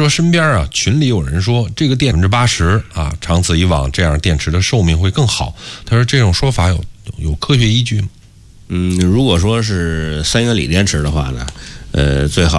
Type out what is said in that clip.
说身边啊群里有人说这个电80%啊，长此以往这样电池的寿命会更好。他说这种说法有科学依据吗？ 如果说是3元锂电池的话呢，最好